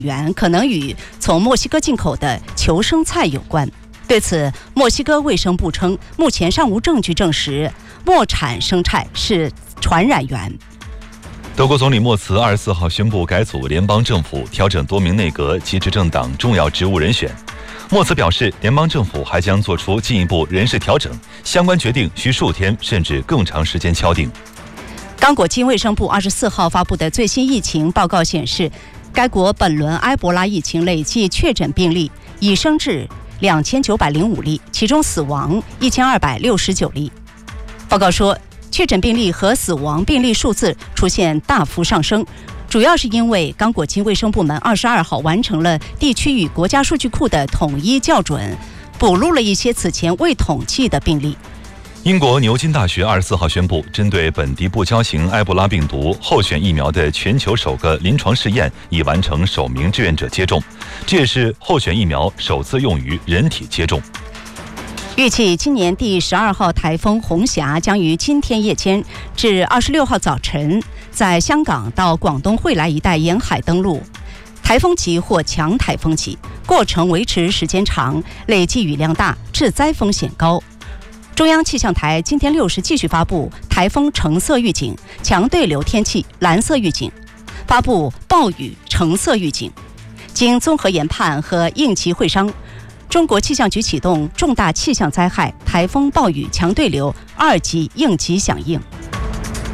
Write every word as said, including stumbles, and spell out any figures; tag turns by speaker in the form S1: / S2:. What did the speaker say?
S1: 源可能与从墨西哥进口的球生菜有关。对此，墨西哥卫生部称，目前尚无证据证实墨产生菜是传染源。
S2: 德国总理默茨二十四号宣布改组联邦政府，调整多名内阁及执政党重要职务人选。默茨表示，联邦政府还将做出进一步人事调整，相关决定需数天甚至更长时间敲定。
S1: 刚果金卫生部二十四号发布的最新疫情报告显示，该国本轮埃博拉疫情累计确诊病例已升至两千九百零五例，其中死亡一千二百六十九例。报告说，确诊病例和死亡病例数字出现大幅上升，主要是因为刚果金卫生部门二十二号完成了地区与国家数据库的统一校准，补录了一些此前未统计的病例。
S2: 英国牛津大学二十四号宣布，针对本地不交型埃博拉病毒候选疫苗的全球首个临床试验已完成首名志愿者接种，这也是候选疫苗首次用于人体接种。
S1: 预计今年第十二号台风红霞将于今天夜间至二十六号早晨在香港到广东惠来一带沿海登陆，台风级或强台风级，过程维持时间长，累计雨量大，致灾风险高。中央气象台今天六时继续发布台风橙色预警、强对流天气蓝色预警，发布暴雨橙色预警。经综合研判和应急会商，中国气象局启动重大气象灾害台风暴雨强对流二级应急响应。